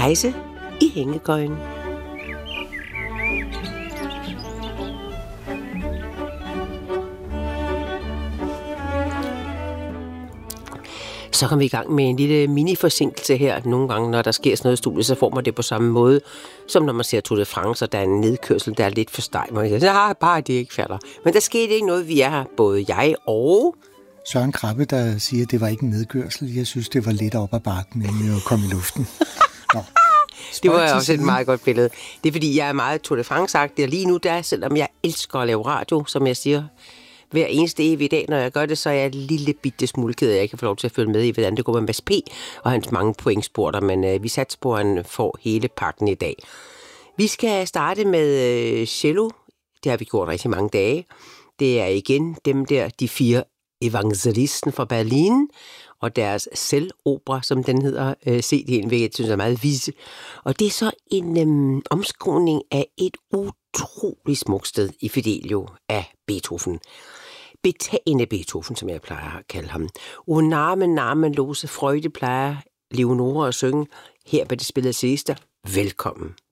rejse i hængekøjen. Så kom vi i gang med en lille mini-forsinkelse her. Nogle gange, når der sker sådan noget i studiet, så får man det på samme måde, som når man ser Tour de France, og der er en nedkørsel, der er lidt for stejl. Så har bare det ikke falder. Men der skete ikke noget, vi er her, både jeg og Søren Krabbe, der siger, at det var ikke en nedkørsel. Jeg synes, det var lidt op ad bakken, inden jeg kom i luften. Nå. Det var også et meget godt billede. Det er, fordi jeg er meget Tour de France-agtig, og lige nu, der, selvom jeg elsker at lave radio, som jeg siger, hver eneste evig dag, når jeg gør det, så er jeg en lille bitte smule ked af, at jeg ikke får lov til at følge med i, hvordan det går med Mads P. og hans mange pointspurter, men vi satser på, at han får hele pakken i dag. Vi skal starte med cello. Det har vi gjort rigtig mange dage. Det er igen dem der, de 4 evangelisten fra Berlin, og deres selvopera, som den hedder, CD'en, hvilket jeg synes er meget vise. Og det er så en omskrivning af et utroligt smukt sted i Fidelio af Beethoven. Betagende Beethoven, som jeg plejer at kalde ham. O Name lose Freude plejer Leonora at synge. Her på det spillede sidste. Velkommen.